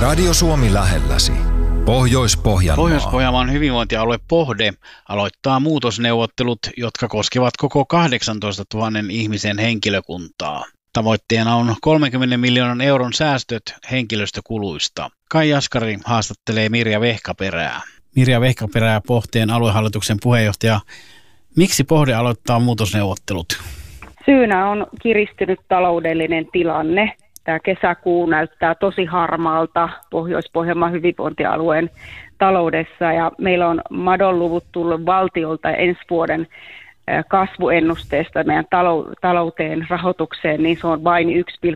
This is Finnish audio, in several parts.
Radio Suomi lähelläsi. Pohjois-Pohjanmaa. Pohjois-Pohjanmaan hyvinvointialue Pohde aloittaa muutosneuvottelut, jotka koskevat koko 18 000 ihmisen henkilökuntaa. Tavoitteena on 30 miljoonan euron säästöt henkilöstökuluista. Kai Jaskari haastattelee Mirja Vehkaperää. Mirja Vehkaperää, Pohteen aluehallituksen puheenjohtaja. Miksi Pohde aloittaa muutosneuvottelut? Syynä on kiristynyt taloudellinen tilanne. Tämä kesäkuu näyttää tosi harmaalta Pohjois-Pohjanmaan hyvinvointialueen taloudessa ja meillä on madonluvut tullut valtiolta ensi vuoden kasvuennusteesta meidän talouteen, rahoitukseen, niin se on vain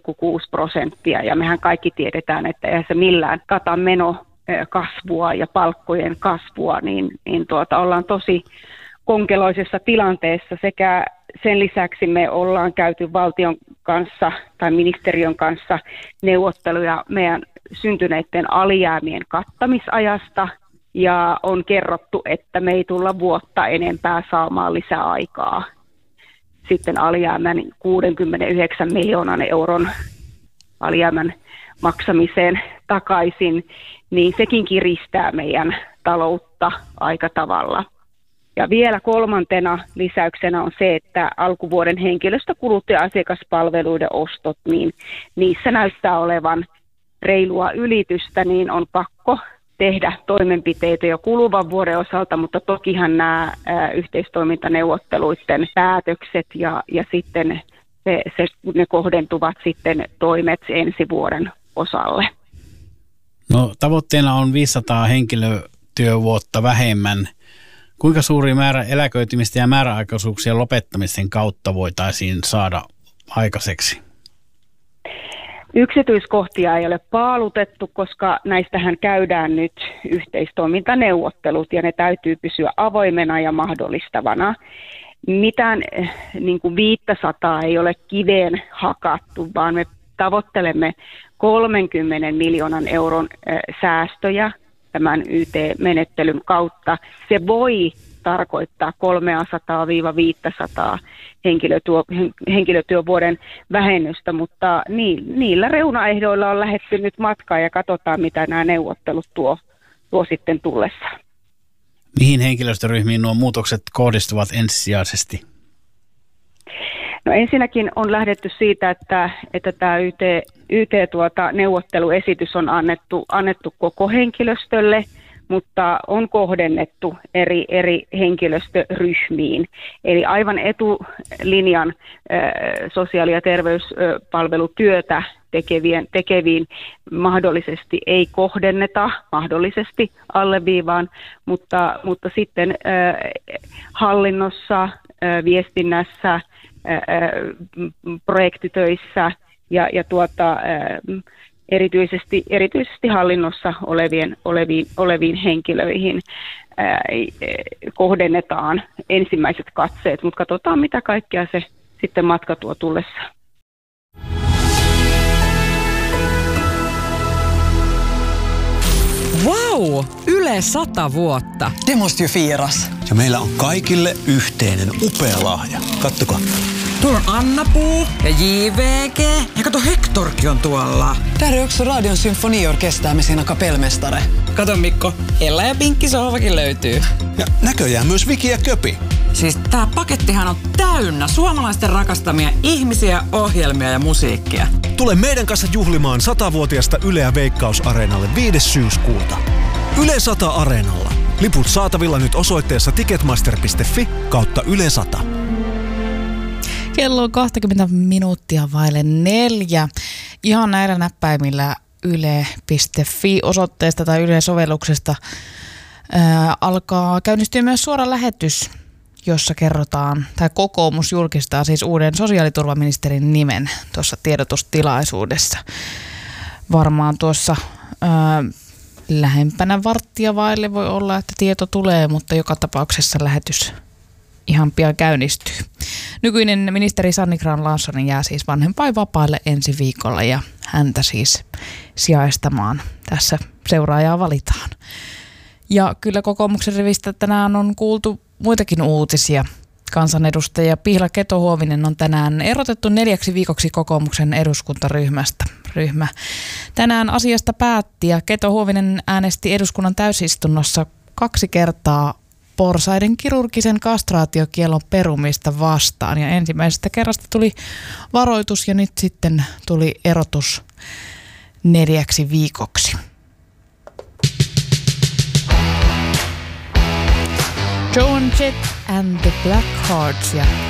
1,6% ja mehän kaikki tiedetään, että eihän se millään kata menokasvua ja palkkojen kasvua, niin ollaan tosi konkeloisessa tilanteessa sekä sen lisäksi me ollaan käyty valtion kanssa tai ministeriön kanssa neuvotteluja meidän syntyneiden alijäämien kattamisajasta ja on kerrottu, että me ei tulla vuotta enempää saamaan lisää aikaa sitten alijäämän 69 miljoonan euron alijäämän maksamiseen takaisin, niin sekin kiristää meidän taloutta aika tavalla. Ja vielä kolmantena lisäyksenä on se, että alkuvuoden henkilöstökulut ja asiakaspalveluiden ostot, niin niissä näyttää olevan reilua ylitystä, niin on pakko tehdä toimenpiteitä jo kuluvan vuoden osalta, mutta tokihan nämä yhteistoimintaneuvotteluiden päätökset ja sitten ne kohdentuvat sitten toimet ensi vuoden osalle. No, tavoitteena on 500 henkilötyövuotta vähemmän. Kuinka suuri määrä eläköitymistä ja määräaikaisuuksien lopettamisen kautta voitaisiin saada aikaiseksi? Yksityiskohtia ei ole paalutettu, koska näistähän käydään nyt yhteistoimintaneuvottelut ja ne täytyy pysyä avoimena ja mahdollistavana. Mitään 500 ei ole kiveen hakattu, vaan me tavoittelemme 30 miljoonan euron säästöjä tämän YT-menettelyn kautta. Se voi tarkoittaa 300-500 henkilötyövuoden vähennystä, mutta niillä reunaehdoilla on lähdetty nyt matkaan ja katsotaan, mitä nämä neuvottelut tuo sitten tullessaan. Mihin henkilöstöryhmiin nuo muutokset kohdistuvat ensisijaisesti? No ensinnäkin on lähdetty siitä, että tämä neuvotteluesitys on annettu koko henkilöstölle, mutta on kohdennettu eri henkilöstöryhmiin. Eli aivan etulinjan sosiaali- ja terveyspalvelutyötä tekeviin mahdollisesti ei kohdenneta, mahdollisesti alleviivaan, mutta sitten hallinnossa, viestinnässä, projektitöissä ja erityisesti hallinnossa oleviin henkilöihin kohdennetaan ensimmäiset katseet, mutta katsotaan mitä kaikkea se sitten matka tuo tullessaan. Wow! Yle 100 vuotta. Det måste ju firas. Ja meillä on kaikille yhteinen upea lahja. Kattokaa. Tuolla on Anna-Puu ja JVG. Ja kato, Hektorkin on tuolla. Där är också Radion symfoniorkester med sina kapellmästare. Kato Mikko, Ella ja Pinkki sohvakin löytyy. Ja näköjään myös Viki ja Köpi. Siis tää pakettihan on täynnä suomalaisten rakastamia ihmisiä, ohjelmia ja musiikkia. Tule meidän kanssa juhlimaan 100-vuotiasta Yleä Veikkaus-areenalle 5. syyskuuta. Yle 100 Areenalla. Liput saatavilla nyt osoitteessa ticketmaster.fi/Yle 100. Kello on 20 minuuttia vaille 4. Ihan näillä näppäimillä yle.fi osoitteesta tai Yle-sovelluksesta alkaa käynnistyä myös suora lähetys, jossa kerrotaan, tai kokoomus julkistaa siis uuden sosiaaliturvaministerin nimen tuossa tiedotustilaisuudessa. Varmaan tuossa lähempänä varttia vaille voi olla, että tieto tulee, mutta joka tapauksessa lähetys ihan pian käynnistyy. Nykyinen ministeri Sanni Grahn-Laasonen jää siis vanhempainvapaalle ensi viikolla ja häntä siis sijaistamaan tässä seuraajaa valitaan. Ja kyllä kokoomuksen rivistä tänään on kuultu muitakin uutisia. Kansanedustaja Pihla Keto-Huovinen on tänään erotettu 4 viikoksi kokoomuksen eduskuntaryhmästä. Ryhmä Tänään asiasta päätti ja Keto Huovinen äänesti eduskunnan täysistunnossa 2 kertaa porsaiden kirurgisen kastraatiokiellon perumista vastaan. Ja ensimmäisestä kerrasta tuli varoitus ja nyt sitten tuli erotus 4 viikoksi. Joan Jett and the Blackhearts ja